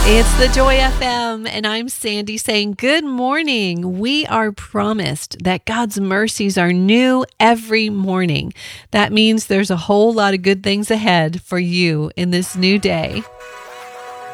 It's the Joy FM, and I'm Sandy saying good morning. We are promised that God's mercies are new every morning. That means there's a whole lot of good things ahead for you in this new day.